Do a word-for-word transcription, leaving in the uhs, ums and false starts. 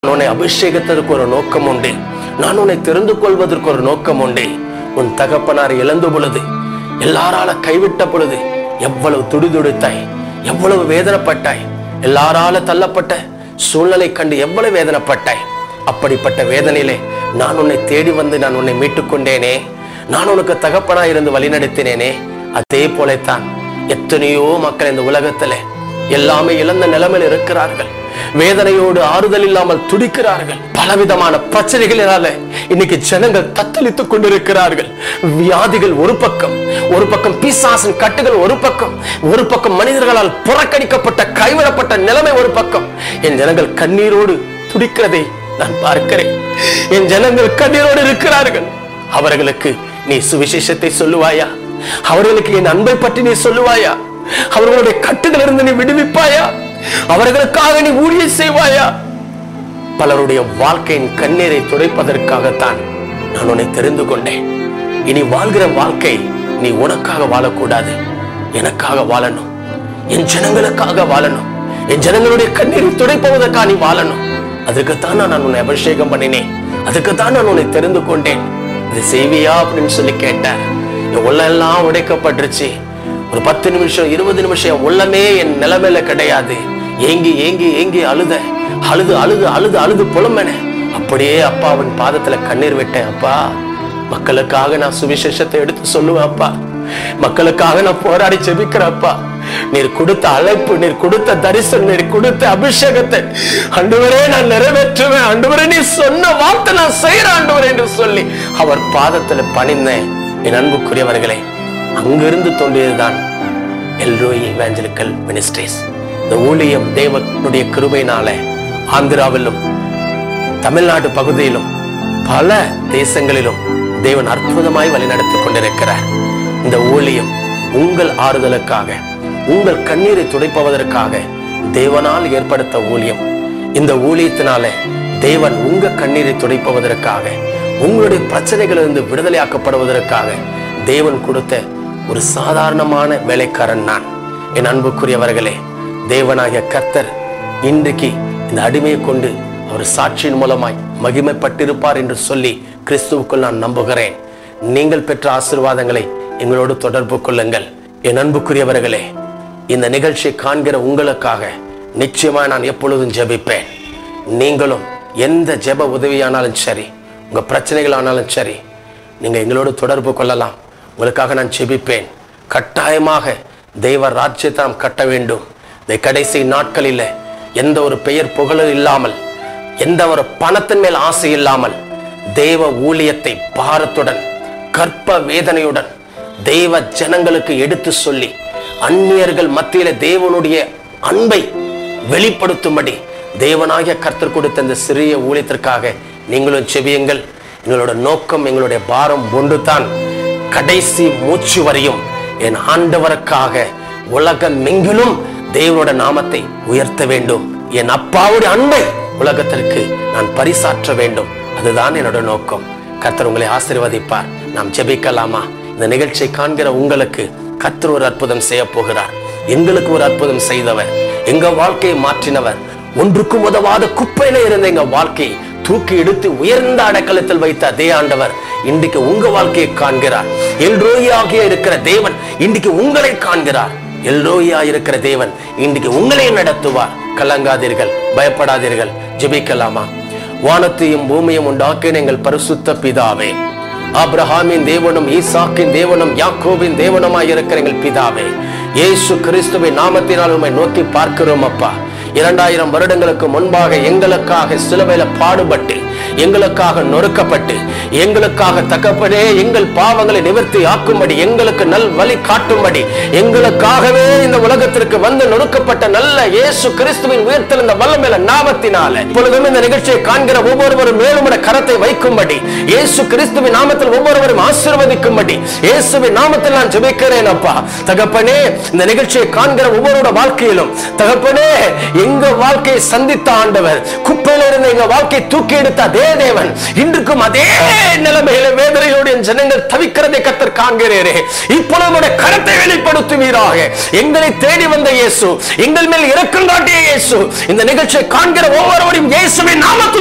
உன்னை அபிஷேகத்திற்கு ஒரு நோக்கம் உண்டு. நான் உன்னை தெரிந்து கொள்வதற்கு ஒரு நோக்கம் உண்டு. உன் தகப்பனார் இழந்த பொழுது, எல்லாரால கைவிட்ட பொழுது எவ்வளவு துடிதுடித்தாய், எவ்வளவு வேதனைப்பட்டாய். எல்லாரால தள்ளப்பட்ட சூழ்நிலை கண்டு எவ்வளவு வேதனைப்பட்டாய். அப்படிப்பட்ட வேதனையிலே நான் உன்னை தேடி வந்து நான் உன்னை மீட்டுக் கொண்டேனே. நான் உனக்கு தகப்பனா இருந்து வழிநடத்தினேனே. அதே போலத்தான் எத்தனையோ மக்கள் இந்த உலகத்துல எல்லாமே இழந்த நிலைமையில் இருக்கிறார்கள். வேதனையோடு ஆறுதல் இல்லாமல் துடிக்கிறார்கள். பலவிதமான பிரச்சனைகளால இன்னைக்கு ஜனங்கள் தத்தளித்துக் கொண்டிருக்கிறார்கள். வியாதிகள் ஒரு பக்கம், ஒரு பக்கம் பிசாசின் கட்டுகள் ஒரு பக்கம், ஒரு பக்கம் மனிதர்களால் புறக்கணிக்கப்பட்ட கைவிடப்பட்ட நிலைமை ஒரு பக்கம். என் ஜனங்கள் கண்ணீரோடு துடிக்கிறதை நான் பார்க்கிறேன். என் ஜனங்கள் கண்ணீரோடு இருக்கிறார்கள். அவர்களுக்கு நீ சுவிசேஷத்தை சொல்லுவாயா? அவர்களுக்கு என் அன்பை பற்றி நீ சொல்லுவாயா? அவர்களுடைய கட்டுகளிலிருந்து நீ விடுவிப்பாயா? அவர்களுக்காக நீ ஊழியம் செய்வாயா? பலருடைய வாழ்க்கையின் கண்ணீரை துடைப்பதற்காகத்தான் நான் உன்னை தெரிந்து கொண்டேன். இனி வாழ்கிற வாழ்க்கை நீ உனக்காக வாழக்கூடாது, எனக்காக வாழணும். என் ஜனங்களுக்காக வாழணும். என் ஜனங்களுடைய கண்ணீரை துடைப்பதற்காக நீ வாழணும். அதுக்குத்தான் நான் உன்னை அபிஷேகம் பண்ணினேன். அதுக்குத்தான் நான் உன்னை தெரிந்து கொண்டேன். இது செய்வியா அப்படின்னு சொல்லி கேட்டார். என் உள்ளெல்லாம் உடைக்கப்பட்டுருச்சு. ஒரு பத்து நிமிஷம் இருபது நிமிஷம் என் உள்ளமே என் நிலைமையில கிடையாது. ஏங்கி ஏங்கி ஏங்கி அழுத அழுது அழுது அழுது அழுது புலம்பன. அப்படியே அப்பாவின் பாதத்துல கண்ணீர் விட்டேன். அப்பா, மக்களுக்காக நான் சுவிசேஷத்தை எடுத்து சொல்லுவேன். அப்பா, மக்களுக்காக நான் போராடி ஜெபிக்கிறேன். அப்பா, நீர் கொடுத்த அழைப்பு, நீர் கொடுத்த தரிசனம், நீர் கொடுத்த அபிஷேகத்தை ஆண்டவரே நான் நிறைவேற்றுவேன். ஆண்டவரே நீ சொன்ன வார்த்தை நான் செய்யறேன் ஆண்டவரே என்று சொல்லி அவர் பாதத்துல பணிந்தேன். என் அன்புக்குரியவர்களே, அங்கிருந்து தோன்றியதுதான் எல்ரோய் இவாஞ்சலிக்கல் மினிஸ்ட்ரிஸ். இந்த ஊழியம் தேவனுடைய கிருபையினால ஆந்திராவிலும் தமிழ்நாடு பகுதியிலும் பல தேசங்களிலும் தேவன் அற்புதமாய் வழிநடத்தி கொண்டிருக்கிறார். இந்த ஊழியம் உங்கள் ஆறுதலுக்காக, உங்கள் கண்ணீரை துடைப்பதற்காக தேவனால் ஏற்படுத்த ஊழியம். இந்த ஊழியத்தினால தேவன் உங்க கண்ணீரை துடைப்பதற்காக, உங்களுடைய பிரச்சனைகளிலிருந்து விடுதலையாக்கப்படுவதற்காக தேவன் கொடுத்த ஒரு சாதாரணமான வேலைக்காரன் நான். என் அன்புக்குரியவர்களே, தேவனாகிய கர்த்தர் இன்றைக்கு இந்த அடிமையை கொண்டு அவர் சாட்சியின் மூலமாய் மகிமைப்பட்டிருப்பார் என்று சொல்லி கிறிஸ்துவுக்குள் நான் நம்புகிறேன். நீங்கள் பெற்ற ஆசீர்வாதங்களை எங்களோடு தொடர்பு கொள்ளுங்கள். என் அன்புக்குரியவர்களே, இந்த நிகழ்ச்சியை காண்கிற உங்களுக்காக நிச்சயமா நான் எப்பொழுதும் ஜெபிப்பேன். நீங்களும் எந்த ஜெப உதவியானாலும் சரி, உங்க பிரச்சனைகள் ஆனாலும் சரி, நீங்க எங்களோடு தொடர்பு கொள்ளலாம். உங்களுக்காக நான் ஜெபிப்பேன். கட்டாயமாக தெய்வ ராஜ்யத்தை நாம் கட்ட வேண்டும். இந்த கடைசி நாட்களில் எந்த ஒரு பெயர் புகழும் இல்லாமல், எந்த ஒரு பணத்தின் மேல் ஆசை இல்லாமல், தெய்வ ஊழியத்தை பாரத்துடன் கற்ப வேதனையுடன் தெய்வ ஜனங்களுக்கு எடுத்து சொல்லி அந்நியர்கள் மத்தியில தேவனுடைய அன்பை வெளிப்படுத்தும்படி தேவனாகிய கர்த்தர் கொடுத்த இந்த சிறிய ஊழியத்திற்காக நீங்களும் செபியுங்கள். எங்களோட நோக்கம், எங்களுடைய பாரம் ஒன்று தான். கடைசி மூச்சு வரையும் என் ஆண்டவருக்காக உலகம் எங்கிலும் தேவனோட நாமத்தை உயர்த்த வேண்டும். என் அப்பாவுடைய அன்பை உலகத்திற்கு நான் பரிசாற்ற வேண்டும். அதுதான் என்னோட நோக்கம். கர்த்தர் உங்களை ஆசீர்வதிப்பார். நாம் ஜெபிக்கலாமா? இந்த நிகழ்ச்சியை காண்கிற உங்களுக்கு கர்த்தர் ஒரு அற்புதம் செய்ய போகிறார். எங்களுக்கு ஒரு அற்புதம் செய்தவர், எங்க வாழ்க்கையை மாற்றினவர். ஒன்றுக்கும் உதவாத குப்பையில இருந்த எங்க வாழ்க்கையை தூக்கி எடுத்து உயர்ந்த அடைக்கலத்தில் வைத்த அதே ஆண்டவர் இன்றைக்கு உங்க வாழ்க்கையை காண்கிறார். எல்ரோயியாக இருக்கிற தேவன் இன்றைக்கு உங்களை காண்கிறார். எல்ரோயா இருக்கிற தேவன் இன்றைக்கு உங்களை நடத்துவார். கலங்காதீர்கள், பயப்படாதீர்கள். ஜெபிக்கலாமா? வானத்தையும் பூமியும் உண்டாக்கின எங்கள் பரிசுத்த பிதாவே, ஆபிரகாமின் தேவனும் ஈசாக்கின் தேவனும் யாக்கோபின் தேவனுமாய் இருக்கிற எங்கள் பிதாவே, இயேசு கிறிஸ்துவின் நாமத்தினால் உம்மை நோக்கி பார்க்கிறோம். அப்பா, இரண்டாயிரம் வருடங்களுக்கு முன்பாக எங்களுக்காக சிலுவையில பாடுபட்டு, எங்களுக்காக நொறுக்கப்பட்டு, எங்களுக்காக தகப்பனே எங்கள் பாவங்களை நிவர்த்தி ஆக்கும்படி, எங்களுக்கு நல் வழி காட்டும்படி, எங்களுக்காகவே இந்த உலகத்திற்கு வந்து நொறுக்கப்பட்ட நல்ல இயேசு கிறிஸ்துவின் உயிர்த்தெழுந்த வல்லமையுள்ள நாமத்தினால இப்பொழுதும் இந்த நிகழ்ச்சியை காண்கிற ஒவ்வொருவரும் மேலும் கரத்தை வைக்கும்படி, இயேசு கிறிஸ்துவின் நாமத்தில் ஒவ்வொருவரும் ஆசீர்வதிக்கும்படி இயேசுவின் நாமத்தில் நான் ஜெபிக்கிறேன். அப்பா தகப்பனே, இந்த நிகழ்ச்சியை காண்கிற ஒவ்வொருவரோட வாழ்க்கையிலும் தகப்பனே, எங்க வாழ்க்கையை சந்தித்த ஆண்டவர், குப்பையில இருந்த எங்க வாழ்க்கையை தூக்கி எடுத்த அதே தேவன் இன்றுக்கும் அதே நிலைமையில வேதனையோடு என் ஜனங்கள் தவிக்கிறதை கர்த்தர் காண்கிறீரே. இப்பொழுது கரத்தை வெளிப்படுத்துவீராக. எங்களை தேடி வந்த இயேசு, எங்கள் மேல் இரக்கம் காட்டிய இயேசு, இந்த நிகழ்ச்சியை காண்கிற ஒவ்வொருவரையும் இயேசுவின் நாமத்தில்